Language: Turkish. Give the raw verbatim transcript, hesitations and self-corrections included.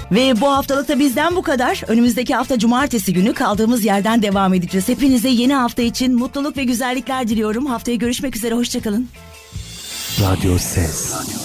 Ve bu haftalık da bizden bu kadar. Önümüzdeki hafta cumartesi günü kaldığımız yerden devam edeceğiz. Hepinize yeni hafta için mutluluk ve güzellikler diliyorum. Haftaya görüşmek üzere, hoşçakalın. Radyo Ses.